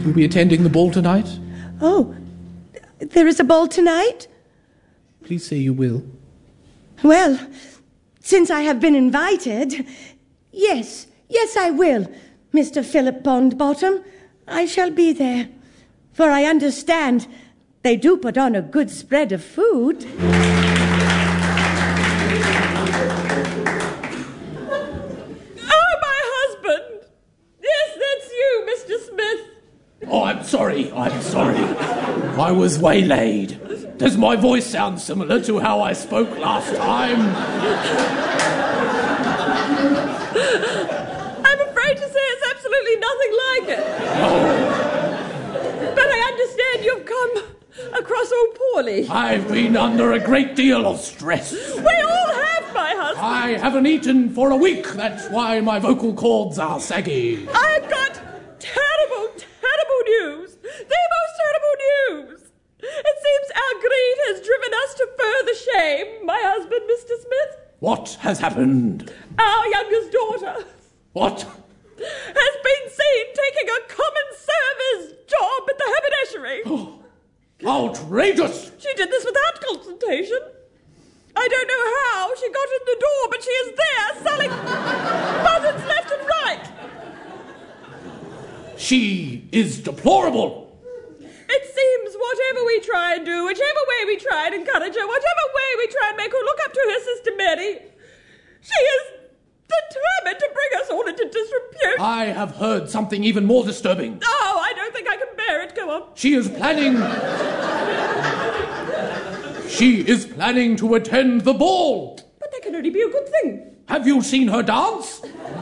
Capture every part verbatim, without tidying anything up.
You'll be attending the ball tonight? Oh, there is a ball tonight? Please say you will. Well, since I have been invited, yes, yes I will, Mister Philip Bondbottom. I shall be there, for I understand they do put on a good spread of food. Oh, I'm sorry, I'm sorry. I was waylaid. Does my voice sound similar to how I spoke last time? I'm afraid to say it's absolutely nothing like it. Oh. But I understand you've come across all poorly. I've been under a great deal of stress. We all have, my husband. I haven't eaten for a week. That's why my vocal cords are saggy. I've got terrible, terrible news. The most terrible news. It seems our greed has driven us to further shame, my husband, Mister Smith. What has happened? Our youngest daughter. What? Has been seen taking a common server's job at the haberdashery. Oh, outrageous! She did this without consultation. I don't know how she got in the door, but she is there selling buttons left and right. She is deplorable. It seems whatever we try and do, whichever way we try and encourage her, whatever way we try and make her look up to her sister Mary, she is determined to bring us all into disrepute. I have heard something even more disturbing. Oh, I don't think I can bear it. Go on. She is planning... she is planning to attend the ball. But that can only be a good thing. Have you seen her dance?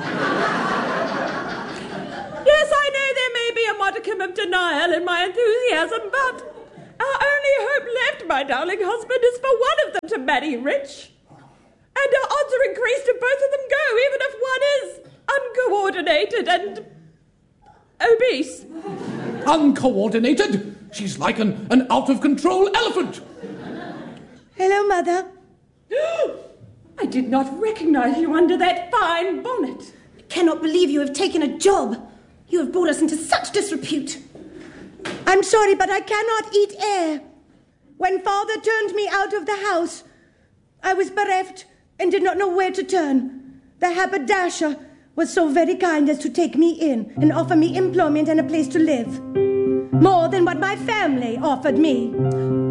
Yes, I know there may be a modicum of denial in my enthusiasm, but our only hope left, my darling husband, is for one of them to marry rich. And our odds are increased if both of them go, even if one is uncoordinated and obese. Uncoordinated? She's like an, an out-of-control elephant. Hello, Mother. I did not recognize you under that fine bonnet. I cannot believe you have taken a job. You have brought us into such disrepute. I'm sorry, but I cannot eat air. When Father turned me out of the house, I was bereft and did not know where to turn. The haberdasher was so very kind as to take me in and offer me employment and a place to live. More than what my family offered me.